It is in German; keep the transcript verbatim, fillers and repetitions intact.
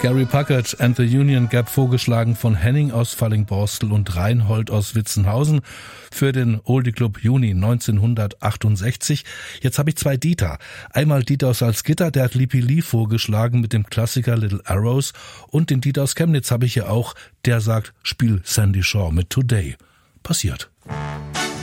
Gary Puckett and the Union Gap, vorgeschlagen von Henning aus Falling-Borstel und Reinhold aus Witzenhausen für den Oldie Club Juni neunzehnhundertachtundsechzig. Jetzt habe ich zwei Dieter. Einmal Dieter aus Salzgitter, der hat Lippi Lee vorgeschlagen mit dem Klassiker Little Arrows, und den Dieter aus Chemnitz habe ich hier auch, der sagt, spiel Sandy Shaw mit Today. Passiert.